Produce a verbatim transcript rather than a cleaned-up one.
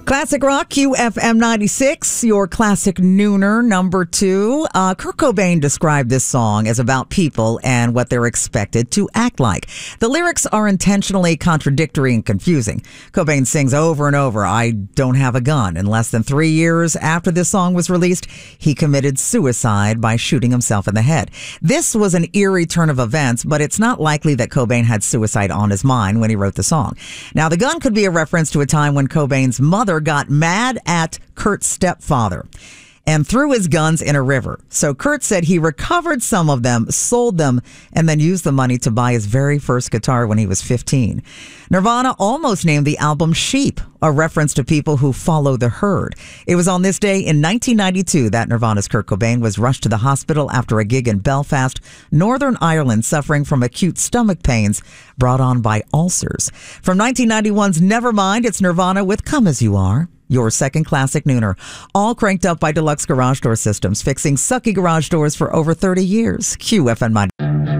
Classic Rock, Q F M ninety-six, your classic nooner, number two. Uh, Kurt Cobain described this song as about people and what they're expected to act like. The lyrics are intentionally contradictory and confusing. Cobain sings over and over, "I don't have a gun." And less than three years after this song was released, he committed suicide by shooting himself in the head. This was an eerie turn of events, but it's not likely that Cobain had suicide on his mind when he wrote the song. Now, the gun could be a reference to a time when Cobain's mother got mad at Kurt's stepfather and threw his guns in a river. So Kurt said he recovered some of them, sold them, and then used the money to buy his very first guitar when he was fifteen. Nirvana almost named the album Sheep, a reference to people who follow the herd. It was on this day in nineteen ninety-two that Nirvana's Kurt Cobain was rushed to the hospital after a gig in Belfast, Northern Ireland, suffering from acute stomach pains brought on by ulcers. From nineteen ninety-one's Nevermind, it's Nirvana with Come As You Are. Your second classic nooner, all cranked up by Deluxe Garage Door Systems, fixing sucky garage doors for over thirty years. Q F M.